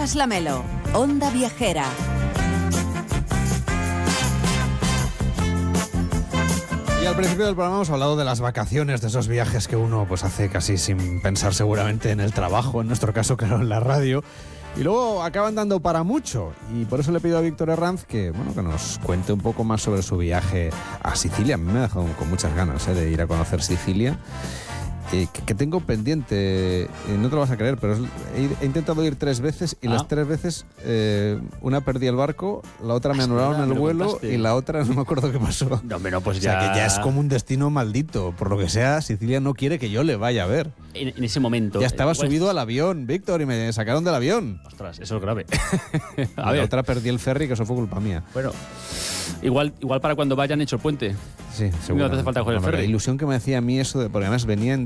Carlas Lamelo, Onda Viajera. Y al principio del programa hemos hablado de las vacaciones, de esos viajes que uno pues hace casi sin pensar seguramente en el trabajo, en nuestro caso, claro, en la radio. Y luego acaban dando para mucho. Y por eso le pido a Víctor Herranz que nos cuente un poco más sobre su viaje a Sicilia. A mí me ha dejado con muchas ganas de ir a conocer Sicilia. Que tengo pendiente, no te lo vas a creer, pero he intentado ir 3 veces y las 3 veces una perdí el barco, la otra me anularon el vuelo y la otra no me acuerdo qué pasó. No, pues o sea, que ya es como un destino maldito. Por lo que sea, Sicilia no quiere que yo le vaya a ver. En ese momento. Ya estaba subido al avión, Víctor, y me sacaron del avión. Ostras, eso es grave. A ver. La otra perdí el ferry, que eso fue culpa mía. Bueno, igual para cuando vayan hecho el puente. Sí, seguro. No te hace falta coger el ferry. La ilusión que me hacía a mí eso, porque además venía